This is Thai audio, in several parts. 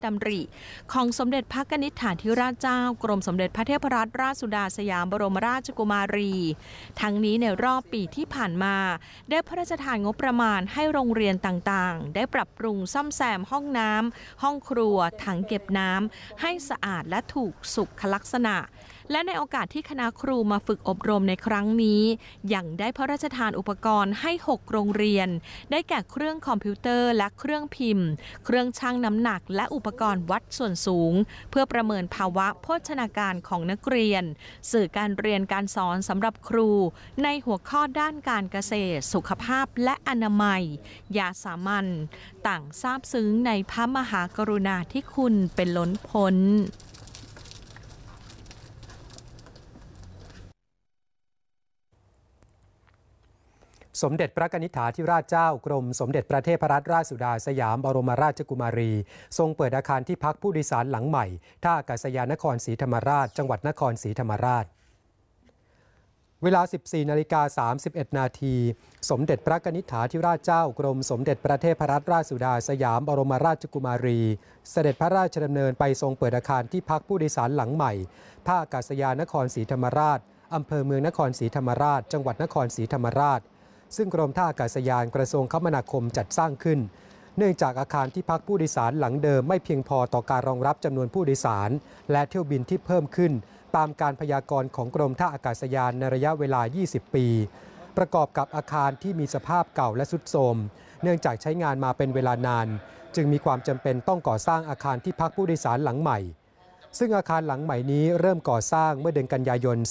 ดำริของสมเด็จพระนิธิฐาธิราชเจ้ากรมสมเด็จพระเทพรัตนราชสุดาสยามบรมราชกุมารีทั้งนี้ในรอบปีที่ผ่านมาได้พระราชทานงบประมาณให้โรงเรียนต่างๆได้ปรับปรุงซ่อมแซมห้องน้ำห้องครัวถังเก็บน้ำให้สะอาดและถูกสุขลักษณะและในโอกาสที่คณะครูมาฝึกอบรมในครั้งนี้ยังได้พระราชทานอุปกรณ์ให้6โรงเรียนได้แก่เครื่องคอมพิวเตอร์และเครื่องพิมพ์เครื่องชั่งน้ำหนักและอุปกรณ์วัดส่วนสูงเพื่อประเมินภาวะโภชนาการของนักเรียนสื่อการเรียนการสอนสำหรับครูในหัวข้อด้านการเกษตรสุขภาพและอนามัยยาสามัญต่างซาบซึ้งในพระมหากรุณาธิคุณเป็นล้นพ้นสมเด็จพระนิธิฐาธิราชเจ้ากรมสมเด็จพระเทพรัตนราชสุดาสยามบรมราชกุมารีทรงเปิดอาคารที่พักผู้โดยสารหลังใหม่ท่าอากาศยานนครศรีธรรมราชจังหวัดนครศรีธรรมราชเวลา 14:31 นาทีสมเด็จพระนิธิฐาธิราชเจ้ากรมสมเด็จพระเทพรัตนราชสุดาสยามบรมราชกุมารีเสด็จพระราชดำเนินไปทรงเปิดอาคารที่พักผู้โดยสารหลังใหม่ท่าอากาศยานนครศรีธรรมราชอำเภอเมืองนครศรีธรรมราชจังหวัดนครศรีธรรมราชซึ่งกรมท่าอากาศยานกระทรวงคมนาคมจัดสร้างขึ้นเนื่องจากอาคารที่พักผู้โดยสารหลังเดิมไม่เพียงพอต่อการรองรับจำนวนผู้โดยสารและเที่ยวบินที่เพิ่มขึ้นตามการพยากรณ์ของกรมท่าอากาศยานในระยะเวลา 20 ปีประกอบกับอาคารที่มีสภาพเก่าและทรุดโทรมเนื่องจากใช้งานมาเป็นเวลานานจึงมีความจำเป็นต้องก่อสร้างอาคารที่พักผู้โดยสารหลังใหม่ซึ่งอาคารหลังใหม่นี้เริ่มก่อสร้างเมื่อเดือนกันยายน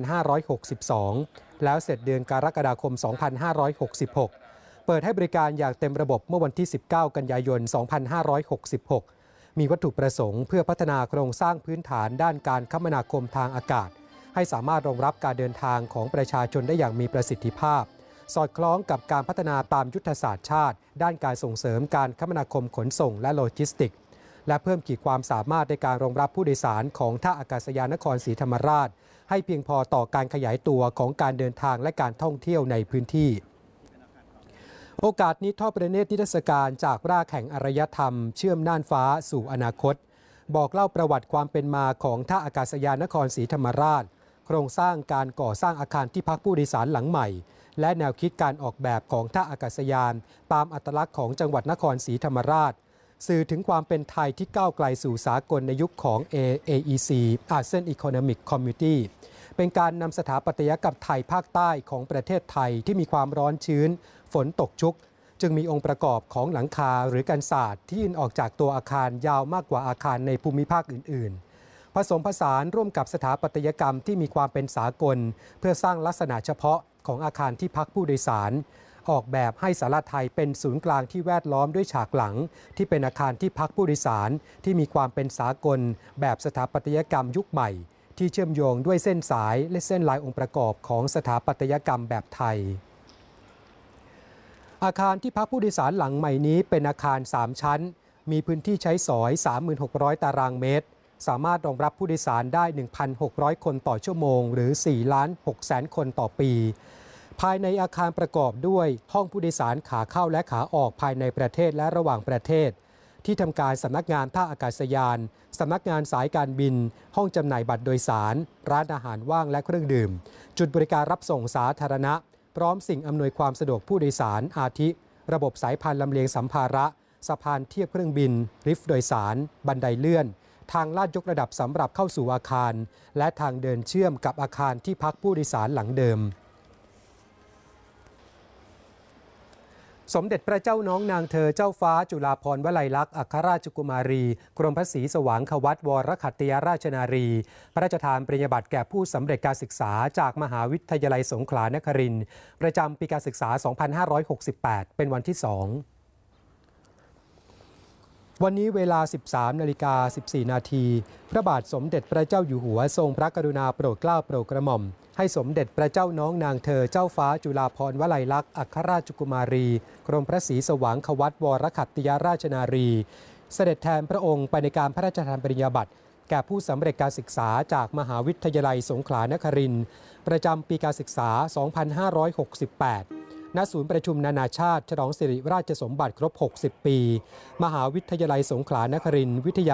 2562 แล้วเสร็จเดือนกรกฎาคม 2566 เปิดให้บริการอย่างเต็มระบบเมื่อวันที่ 19 กันยายน 2566 มีวัตถุประสงค์เพื่อพัฒนาโครงสร้างพื้นฐานด้านการคมนาคมทางอากาศให้สามารถรองรับการเดินทางของประชาชนได้อย่างมีประสิทธิภาพสอดคล้องกับการพัฒนาตามยุทธศาสตร์ชาติด้านการส่งเสริมการคมนาคมขนส่งและโลจิสติกส์และเพิ่มขีดความสามารถในการรองรับผู้โดยสารของท่าอากาศยานนครศรีธรรมราชให้เพียงพอต่อการขยายตัวของการเดินทางและการท่องเที่ยวในพื้นที่โอกาสนี้ทอดประเนตรนิทรรศการจากรากแห่งอารยธรรมเชื่อมน่านฟ้าสู่อนาคตบอกเล่าประวัติความเป็นมาของท่าอากาศยานนครศรีธรรมราชโครงสร้างการก่อสร้างอาคารที่พักผู้โดยสารหลังใหม่และแนวคิดการออกแบบของท่าอากาศยานตามอัตลักษณ์ของจังหวัดนครศรีธรรมราชสื่อถึงความเป็นไทยที่ก้าวไกลสู่สากลในยุคของ AEC ASEAN Economic Community เป็นการนำสถาปัตยกรรมไทยภาคใต้ของประเทศไทยที่มีความร้อนชื้นฝนตกชุกจึงมีองค์ประกอบของหลังคาหรือกันศาสตร์ที่ยื่นออกจากตัวอาคารยาวมากกว่าอาคารในภูมิภาคอื่นๆผสมผสานร่วมกับสถาปัตยกรรมที่มีความเป็นสากลเพื่อสร้างลักษณะเฉพาะของอาคารที่พักผู้โดยสารออกแบบให้ศาลาไทยเป็นศูนย์กลางที่แวดล้อมด้วยฉากหลังที่เป็นอาคารที่พักผู้โดยสารที่มีความเป็นสากลแบบสถาปัตยกรรมยุคใหม่ที่เชื่อมโยงด้วยเส้นสายและเส้นลายองค์ประกอบของสถาปัตยกรรมแบบไทยอาคารที่พักผู้โดยสารหลังใหม่นี้เป็นอาคาร3ชั้นมีพื้นที่ใช้สอย 36,000 ตารางเมตรสามารถรองรับผู้โดยสารได้ 1,600 คนต่อชั่วโมงหรือ 4,600,000 คนต่อปีภายในอาคารประกอบด้วยห้องผู้โดยสารขาเข้าและขาออกภายในประเทศและระหว่างประเทศที่ทำการสำนักงานท่าอากาศยานสำนักงานสายการบินห้องจำหน่ายบัตรโดยสารร้านอาหารว่างและเครื่องดื่มจุดบริการรับส่งสาธารณะพร้อมสิ่งอำนวยความสะดวกผู้โดยสารอาทิระบบสายพานลำเลียงสัมภาระสะพานเทียบเครื่องบินลิฟต์โดยสารบันไดเลื่อนทางลาดยกระดับสำหรับเข้าสู่อาคารและทางเดินเชื่อมกับอาคารที่พักผู้โดยสารหลังเดิมสมเด็จพระเจ้าน้องนางเธอเจ้าฟ้าจุฬาภรณ์วลัยลักษณ์อัครราชกุมารีกรมพระศรีสว่างควัตวรขัตติยราชนารีพระราชทานปริญญาบัตรแก่ผู้สำเร็จการศึกษาจากมหาวิทยาลัยสงขลานครินทร์ประจำปีการศึกษา 2568 เป็นวันที่ 2 วันนี้เวลา 13:14 นาทีพระบาทสมเด็จพระเจ้าอยู่หัวทรงพระกรุณาโปรดเกล้าโปรดกระหม่อมให้สมเด็จพระเจ้าน้องนางเธอเจ้าฟ้าจุฬาภรณ์วลัยลักษณ์อัครราชกุมารีกรมพระศรีสว่างควัตวรขัตติยราชนารีเสด็จแทนพระองค์ไปในการพระราชทานปริญญาบัตรแก่ผู้สำเร็จการศึกษาจากมหาวิทยาลัยสงขลานครินทร์ประจำปีการศึกษา 2568 ณ ศูนย์ประชุมนานาชาติฉลองสิริราชสมบัติครบ 60 ปีมหาวิทยาลัยสงขลานครินทร์วิทยา